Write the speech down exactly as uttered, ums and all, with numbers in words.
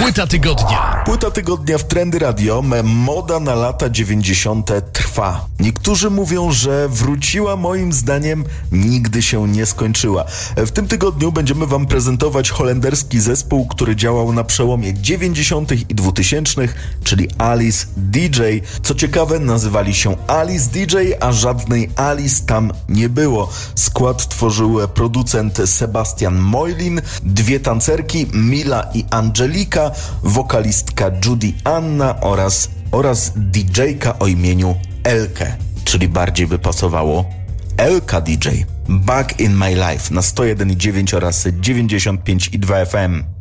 Płyta tygodnia. Płyta tygodnia w Trendy Radio. Moda na lata dziewięćdziesiąte trwa. Niektórzy mówią, że wróciła, moim zdaniem nigdy się nie skończyła. W tym tygodniu będziemy wam prezentować holenderski zespół, który działał na przełomie dziewięćdziesiątych i dwutysięcznych, czyli Alice D J. Co ciekawe, nazywali się Alice D J, a żadnej Alice tam nie było. Skład tworzył producent Sebastian Moylin, dwie tancerki Mila i Angelika, wokalistka Judy Anna oraz, oraz D J-ka o imieniu Elke, czyli bardziej by pasowało Elka D J. Back in My Life na sto jeden i dziewięć oraz dziewięćdziesiąt pięć i dwa F M.